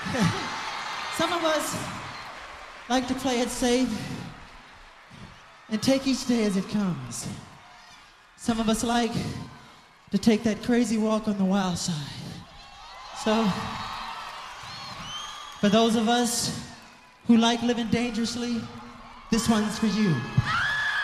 Some of us like to play it safe and take each day as it comes. Some of us like to take that crazy walk on the wild side. So, for those of us who like living dangerously, this one's for you.